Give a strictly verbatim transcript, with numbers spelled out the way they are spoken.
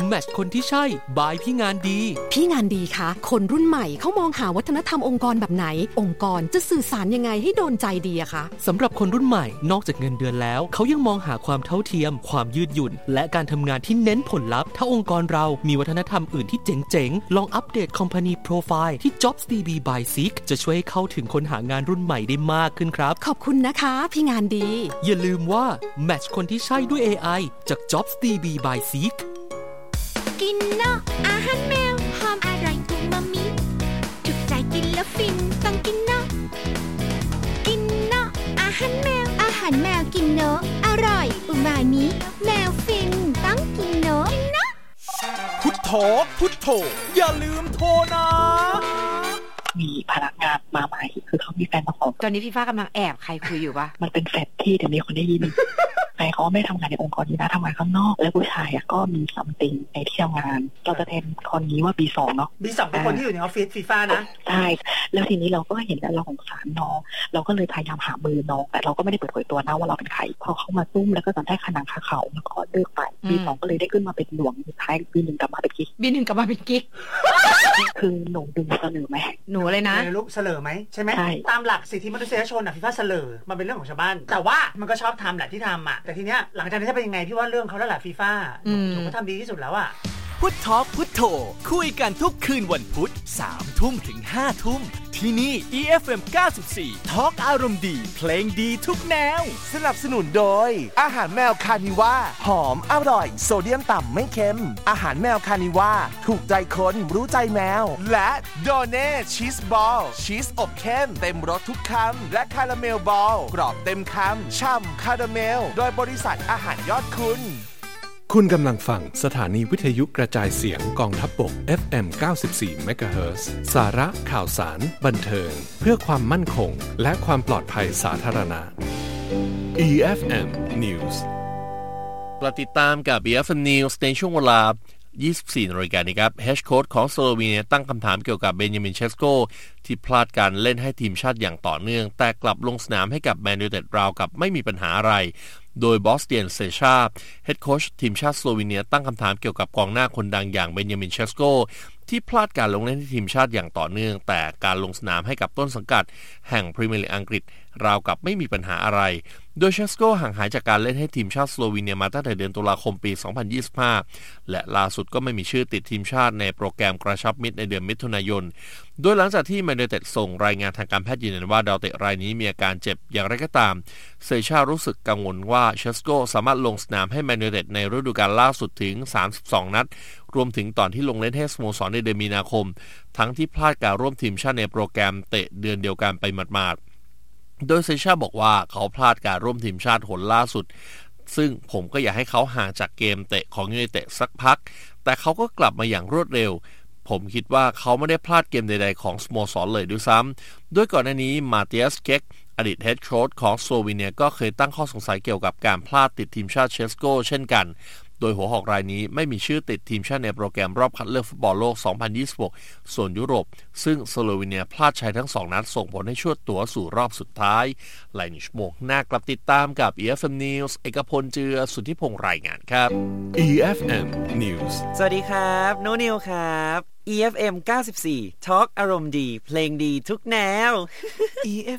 แมทช์คนที่ใช่บายพี่งานดีพี่งานดีคะคนรุ่นใหม่เขามองหาวัฒนธรรมองค์กรแบบไหนองค์กรจะสื่อสารยังไงให้โดนใจดีอะคะสำหรับคนรุ่นใหม่นอกจากเงินเดือนแล้วเขายังมองหาความเท่าเทียมความยืดหยุ่นและการทำงานที่เน้นผลลัพธ์ถ้าองค์กรเรามีวัฒนธรรมอื่นที่เจ๋งๆลองอัปเดต Company Profile ที่ JobsDB by Seek จะช่วยให้เข้าถึงคนหางานรุ่นใหม่ได้มากขึ้นครับขอบคุณนะคะพี่งานดีอย่าลืมว่าแมทช์คนที่ใช่ด้วย เอ ไอ จาก JobsDB by Seek กินเนาะอาหารแมวหอมอร่อยอูมามิจุกใจกินแล้วฟินต้องกินเนาะกินเนาะอาหารแมวอาหารแมวกินเนาะอร่อยอูมามิแมวฟินต้องกินเนาะกินเนาะพุทโธพุทโธอย่าลืมโทรนะมีพนักงานมาใหม่คือเขามีแฟนมาขอตอนนี้พี่ฟ้ากำลังแอบใครคุยอยู่ปะมันเป็นแฟนที่เดี๋ยวมีคนได้ยินแฟนเขาไม่ทำงานในองค์กรนี้นะทำงานข้างนอกแล้วผู้ชายก็มีซัมติงในที่ทำงานเราจะเทนคนนี้ว่า บี สอง เนาะบี สอง เป็นคนที่อยู่ในออฟฟิศฟีฟ่านะใช่แล้วทีนี้เราก็เห็นแล้วเราสงสารน้องเราก็เลยพยายามหามือน้องแต่เราก็ไม่ได้เปิดเผยตัวนะว่าเราเป็นใครพอเขามาซุ่มแล้วก็ตอนได้ขนังคาเขาแล้วก็เลิกไป บี สอง ก็เลยได้ขึ้นมาเป็นหลวงสุดท้าย บี หนึ่ง กลับมาเป็นกิ๊กบี หนึ่ง กลับมาเป็นกิ๊กคือหนูดึงเสนอไหมหนูอะไรนะลูกเสนอไหมใช่ไหมตามหลักสิทธิมนุษยชนอ่ะฟีฟ่าเสนอมันเป็นเรื่องของชาวบ้านแต่ว่ามันก็ชอบทำแหละที่ทำอ่ะแต่ทีเนี้ยหลังจากนี้จะเป็นยังไงพี่ว่าเรื่องเขาแล้วแหละฟีฟ่าหนูก็ทำดีที่สุดแล้วอ่ะพุททอล์กพุทโธคุยกันทุกคืนวันพุธสามทุ่มถึงห้าทุ่มที่นี่ อี เอฟ เอ็ม เก้าสิบสี่ ทอล์กอารมณ์ดีเพลงดีทุกแนวสนับสนุนโดยอาหารแมวคานิว่าหอมอร่อยโซเดียมต่ำไม่เค็มอาหารแมวคานิว่าถูกใจคนรู้ใจแมวและโดเน่ชีสบอลชีสอบเข้มเต็มรสทุกคำและคาราเมลบอลกรอบเต็มคำช่ำคาราเมลโดยบริษัทอาหารยอดคุณคุณกำลังฟังสถานีวิทยุกระจายเสียงกองทัพบก เอฟ เอ็ม เก้าสิบสี่ เมกะเฮิรตซ์ สาระข่าวสารบันเทิงเพื่อความมั่นคงและความปลอดภัยสาธารณะ อี เอฟ เอ็ม News ประติดตามกับ อี เอฟ เอ็ม News ในช่วงเวลา ยี่สิบสี่ นาฬิกานี้ครับเฮดโค้ชของสโลวีเนียตั้งคำถามเกี่ยวกับเบนจามินเชสโกที่พลาดการเล่นให้ทีมชาติอย่างต่อเนื่องแต่กลับลงสนามให้กับแมนยูไนเต็ดราวกับไม่มีปัญหาอะไรโดยบอสเตียนเซชาเฮดโค้ชทีมชาติสโลวีเนียตั้งคำถามเกี่ยวกับกองหน้าคนดังอย่างเบนจามินเชสโกที่พลาดการลงเล่นให้ทีมชาติอย่างต่อเนื่องแต่การลงสนามให้กับต้นสังกัดแห่งพรีเมียร์ลีกอังกฤษราวกับไม่มีปัญหาอะไรโดยเชสโกห่างหายจากการเล่นให้ทีมชาติสโลวีเนียมาตั้งแต่เดือนตุลาคมปีสองพันยี่สิบห้าและล่าสุดก็ไม่มีชื่อติดทีมชาติในโปรแกรมกระชับมิตรในเดือนมิถุนายนโดยหลังจากที่แมนยูไนเต็ดส่งรายงานทางการแพทย์ยืนยันว่าดาวเตะรายนี้มีอาการเจ็บอย่างไรก็ตามเซชารู้สึกกังวลว่าเชสโกสามารถลงสนามให้แมนยูไนเต็ดในฤดูกาลล่าสุดถึงสามสิบสองนัดรวมถึงตอนที่ลงเล่นให้สโมสรในเดือนมีนาคมทั้งที่พลาดการร่วมทีมชาติในโปรแกรมเตะเดือนเดียวกันไปหมาดๆโดยเซชาบอกว่าเขาพลาดการร่วมทีมชาติหนล่าสุดซึ่งผมก็อยากให้เขาห่างจากเกมเตะของยูไนเต็ดสักพักแต่เขาก็กลับมาอย่างรวดเร็วผมคิดว่าเขาไม่ได้พลาดเกมใดๆของสโมสรเลยด้วยซ้ำโดยก่อนหน้านี้มาเตียสเก็กอดีตเฮดโค้ชของสโลวีเนียก็เคยตั้งข้อสงสัยเกี่ยวกับการพลาดติดทีมชาติเชสโกเช่นกันโดยหัวหอกรายนี้ไม่มีชื่อติดทีมชาติในโปรแกรมรอบคัดเลือกฟุตบอลโลกสองพันยี่สิบหกส่วนยุโรปซึ่งสโลวีเนียพลาดชัยทั้งสองนัดส่งผลให้ชวดตั๋วสู่รอบสุดท้ายหลายชั่วโมงหน้ากลับติดตามกับ อี เอฟ เอ็ม News เอกพลเจือสุทธิพงษ์รายงานครับอี เอฟ เอ็ม News สวัสดีครับโนนิวครับ อี เอฟ เอ็ม เก้าสิบสี่ Talk อารมณ์ดีเพลงดีทุกแนว